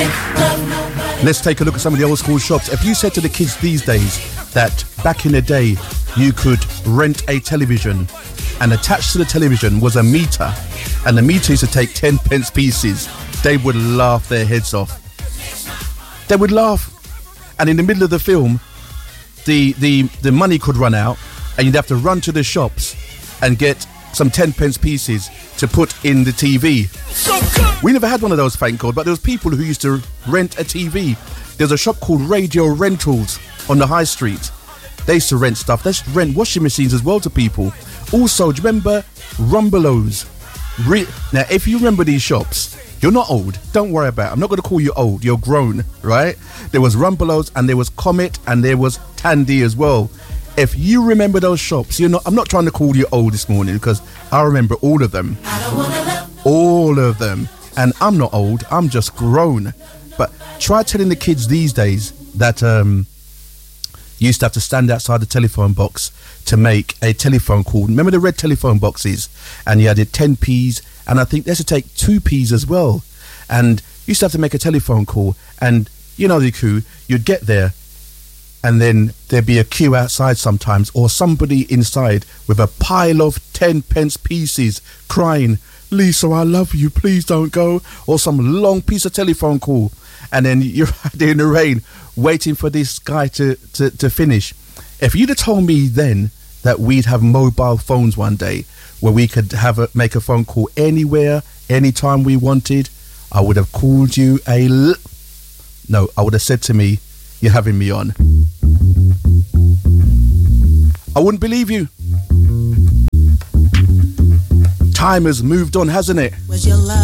Let's take a look at some of the old school shops. If you said to the kids these days that back in the day you could rent a television and attached to the television was a meter, and the meter used to take 10 pence pieces, they would laugh their heads off. They would laugh. And in the middle of the film, the money could run out and you'd have to run to the shops and get some 10 pence pieces to put in the TV. We never had one of those, thank God, but there was people who used to rent a TV. There's a shop called Radio Rentals on the high street. They used to rent stuff. They used to rent washing machines as well to people. Also, do you remember Rumbelows? Now, if you remember these shops, you're not old. Don't worry about it. I'm not going to call you old. You're grown, right? There was Rumbelows and there was Comet and there was Tandy as well. If you remember those shops, I'm not trying to call you old this morning because I remember all of them. All of them. And I'm not old. I'm just grown. But try telling the kids these days that you used to have to stand outside the telephone box to make a telephone call. Remember the red telephone boxes? And you had it 10p's, and I think they used to take 2p's as well. And you used to have to make a telephone call, and you know the queue, you'd get there, and then there'd be a queue outside sometimes, or somebody inside with a pile of 10 pence pieces crying, "Lisa, I love you, please don't go," or some long piece of telephone call. And then you're out there in the rain waiting for this guy to finish. If you'd have told me then that we'd have mobile phones one day where we could make a phone call anywhere, anytime we wanted, I would have called you No, I would have said to me, "You're having me on." I wouldn't believe you. Time has moved on, hasn't it? Was your love